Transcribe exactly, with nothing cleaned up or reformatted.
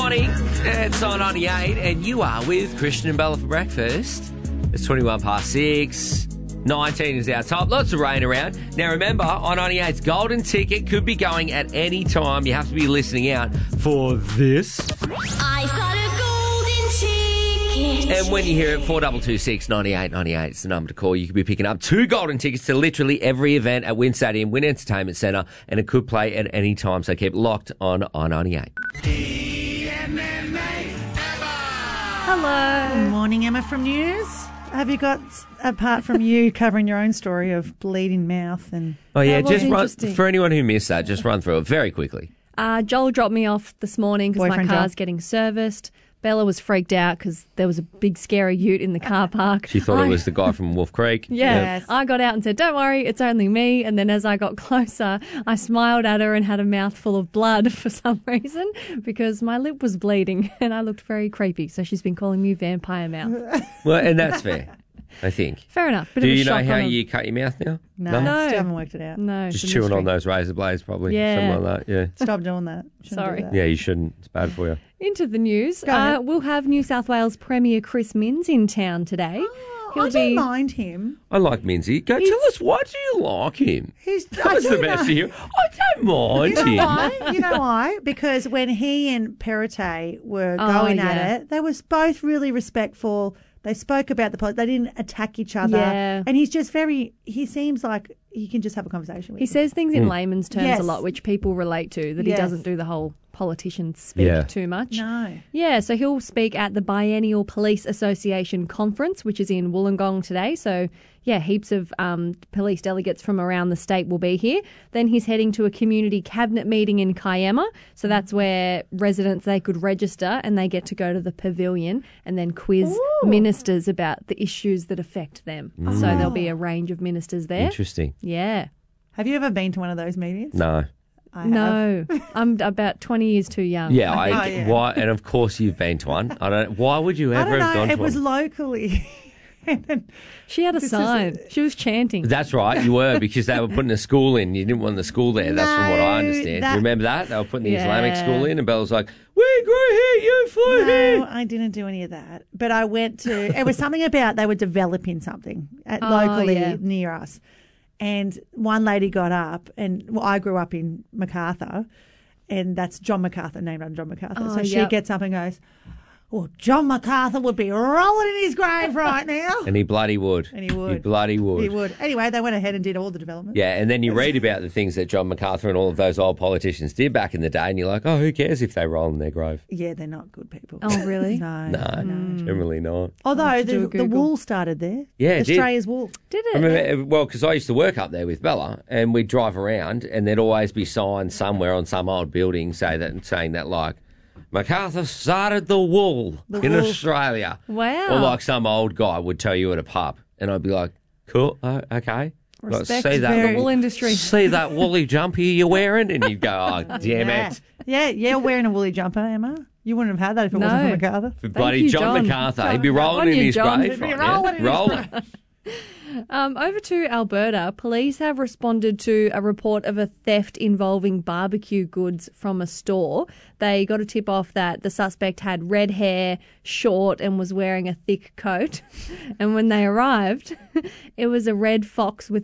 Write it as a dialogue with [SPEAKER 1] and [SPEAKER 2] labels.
[SPEAKER 1] morning. It's on ninety-eight, and you are with Christian and Bella for breakfast. It's twenty-one past six. nineteen is our top. Lots of rain around. Now, remember, on ninety-eight's golden ticket could be going at any time. You have to be listening out for this.
[SPEAKER 2] I've got a golden ticket.
[SPEAKER 1] And when you hear it, four two two six, nine eight nine eight is the number to call. You could be picking up two golden tickets to literally every event at Wynn Stadium, Wynn Entertainment Centre, and it could play at any time, so keep it locked on I ninety-eight.
[SPEAKER 3] Hello.
[SPEAKER 4] Good morning, Emma from News. Have you got, apart from you covering your own story of bleeding mouth and...
[SPEAKER 1] Oh, yeah,
[SPEAKER 3] That was
[SPEAKER 1] just run,
[SPEAKER 3] interesting.
[SPEAKER 1] for anyone who missed that, just run through it very quickly.
[SPEAKER 3] Uh, Joel dropped me off this morning because my
[SPEAKER 4] Boyfriend
[SPEAKER 3] car's
[SPEAKER 4] Joel?
[SPEAKER 3] getting serviced. Bella was freaked out because there was a big scary ute in the car park.
[SPEAKER 1] She thought
[SPEAKER 3] I-
[SPEAKER 1] it was the guy from Wolf Creek.
[SPEAKER 3] Yeah,
[SPEAKER 4] Yes.
[SPEAKER 3] I got out and said, don't worry, it's only me. And then as I got closer, I smiled at her and had a mouthful of blood for some reason because my lip was bleeding and I looked very creepy. So she's been calling me vampire mouth.
[SPEAKER 1] Well, and that's fair, I think.
[SPEAKER 3] Fair enough. Bit
[SPEAKER 1] Do
[SPEAKER 3] of a
[SPEAKER 1] you know
[SPEAKER 3] shock
[SPEAKER 1] how
[SPEAKER 3] on a-
[SPEAKER 1] you cut your mouth now?
[SPEAKER 4] No,
[SPEAKER 3] No.
[SPEAKER 4] still haven't worked it out.
[SPEAKER 3] No.
[SPEAKER 1] Just
[SPEAKER 3] it's a
[SPEAKER 1] chewing on
[SPEAKER 3] mystery.
[SPEAKER 1] those razor blades, probably.
[SPEAKER 3] Yeah.
[SPEAKER 1] Something like that, yeah.
[SPEAKER 4] Stop doing that. Shouldn't
[SPEAKER 3] Sorry.
[SPEAKER 4] do that.
[SPEAKER 1] Yeah, you shouldn't. It's bad for you.
[SPEAKER 3] Into the news.
[SPEAKER 4] Go ahead.
[SPEAKER 3] Uh, we'll have New South Wales Premier Chris Minns in town today.
[SPEAKER 4] Oh, I don't mind him.
[SPEAKER 1] I like Minzy. Go tell us, why do you like him?
[SPEAKER 4] He's,
[SPEAKER 1] That's
[SPEAKER 4] I
[SPEAKER 1] the
[SPEAKER 4] do
[SPEAKER 1] best
[SPEAKER 4] know.
[SPEAKER 1] of you. I don't mind
[SPEAKER 4] You know
[SPEAKER 1] him.
[SPEAKER 4] why? You know why? Because when he and Perrottet were
[SPEAKER 3] Oh,
[SPEAKER 4] going
[SPEAKER 3] yeah.
[SPEAKER 4] at it, they were both really respectful. They spoke about the politics. They didn't attack each other.
[SPEAKER 3] Yeah.
[SPEAKER 4] And he's just very, he seems like you can just have a conversation with
[SPEAKER 3] He
[SPEAKER 4] him.
[SPEAKER 3] says things in layman's terms
[SPEAKER 4] Yes.
[SPEAKER 3] a lot, which people relate to, that
[SPEAKER 4] Yes.
[SPEAKER 3] he doesn't do the whole politician speak
[SPEAKER 1] Yeah.
[SPEAKER 3] too much.
[SPEAKER 4] No.
[SPEAKER 3] Yeah, so he'll speak at the Biennial Police Association Conference, which is in Wollongong today. So, yeah, heaps of um, police delegates from around the state will be here. Then he's heading to a community cabinet meeting in Kiama. So that's where residents, they could register and they get to go to the pavilion and then quiz
[SPEAKER 4] Ooh.
[SPEAKER 3] ministers about the issues that affect them. So there'll be a range of ministers there.
[SPEAKER 1] Interesting.
[SPEAKER 3] Yeah.
[SPEAKER 4] Have you ever been to one of those meetings?
[SPEAKER 1] No.
[SPEAKER 4] I have.
[SPEAKER 3] No, I'm about twenty years too young.
[SPEAKER 1] Yeah, I,
[SPEAKER 4] Oh, yeah.
[SPEAKER 1] why? And of course you've been to one. I don't. Why would you
[SPEAKER 4] I
[SPEAKER 1] ever
[SPEAKER 4] don't
[SPEAKER 1] have
[SPEAKER 4] know.
[SPEAKER 1] gone
[SPEAKER 4] It
[SPEAKER 1] to
[SPEAKER 4] was
[SPEAKER 1] one?
[SPEAKER 4] locally. And then
[SPEAKER 3] She had a
[SPEAKER 4] This is-
[SPEAKER 3] sign. She was chanting.
[SPEAKER 1] That's right, you were, because they were putting a school in. You didn't want the school there. That's from what I
[SPEAKER 4] No,
[SPEAKER 1] understand.
[SPEAKER 4] that-
[SPEAKER 1] You remember that? They were putting the
[SPEAKER 3] Yeah.
[SPEAKER 1] Islamic school in, and Bella was like, "We grew here, you flew
[SPEAKER 4] No,
[SPEAKER 1] here."
[SPEAKER 4] I didn't do any of that. But I went to, it was something about they were developing something at,
[SPEAKER 3] Oh,
[SPEAKER 4] locally
[SPEAKER 3] yeah.
[SPEAKER 4] near us. And one lady got up, and well, I grew up in MacArthur, and that's John MacArthur, named after John MacArthur.
[SPEAKER 3] Oh,
[SPEAKER 4] so she
[SPEAKER 3] yep.
[SPEAKER 4] gets up and goes, well, John MacArthur would be rolling in his grave right now.
[SPEAKER 1] And he bloody would.
[SPEAKER 4] And he would.
[SPEAKER 1] He bloody would.
[SPEAKER 4] He would. Anyway, they went ahead and did all the development.
[SPEAKER 1] Yeah, and then you read about the things that John MacArthur and all of those old politicians did back in the day, and you're like, oh, who cares if they roll in their grave?
[SPEAKER 4] Yeah, they're not good people.
[SPEAKER 3] Oh, really?
[SPEAKER 4] No.
[SPEAKER 1] No, generally not.
[SPEAKER 4] Although
[SPEAKER 3] I'll have to do
[SPEAKER 4] the,
[SPEAKER 3] a
[SPEAKER 4] the
[SPEAKER 3] Google.
[SPEAKER 4] wool started there.
[SPEAKER 1] Yeah, it did.
[SPEAKER 4] Australia's wool.
[SPEAKER 3] Did
[SPEAKER 1] I
[SPEAKER 3] it?
[SPEAKER 1] remember, well, because I used to work up there with Bella, and we'd drive around, and there'd always be signs somewhere on some old building say that, saying that, like, MacArthur started the wool
[SPEAKER 4] The
[SPEAKER 1] in
[SPEAKER 4] wool.
[SPEAKER 1] Australia.
[SPEAKER 3] Wow.
[SPEAKER 1] Or like some old guy would tell you at a pub, and I'd be like, cool, uh, okay. Like,
[SPEAKER 3] Respect
[SPEAKER 1] see that
[SPEAKER 3] the wool industry.
[SPEAKER 1] See that woolly jumper you're wearing? And you'd go, oh, damn
[SPEAKER 4] yeah.
[SPEAKER 1] it.
[SPEAKER 4] Yeah, yeah, wearing a woolly jumper, Emma. You wouldn't have had that if it
[SPEAKER 3] No.
[SPEAKER 4] wasn't for MacArthur.
[SPEAKER 1] For bloody
[SPEAKER 3] you,
[SPEAKER 1] John,
[SPEAKER 3] John.
[SPEAKER 1] MacArthur. He'd be
[SPEAKER 3] John,
[SPEAKER 1] rolling
[SPEAKER 3] on
[SPEAKER 1] in
[SPEAKER 3] you,
[SPEAKER 1] his
[SPEAKER 3] John.
[SPEAKER 1] grave.
[SPEAKER 4] He'd be
[SPEAKER 1] right now.
[SPEAKER 4] rolling in his
[SPEAKER 1] Rolling.
[SPEAKER 3] Um, over to Alberta, police have responded to a report of a theft involving barbecue goods from a store. They got a tip off that the suspect had red hair, short, and was wearing a thick coat. And when they arrived, it was a red fox with